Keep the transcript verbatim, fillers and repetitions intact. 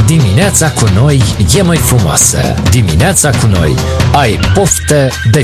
Dimineața cu noi e mai frumoasă. Dimineața cu noi ai poftă de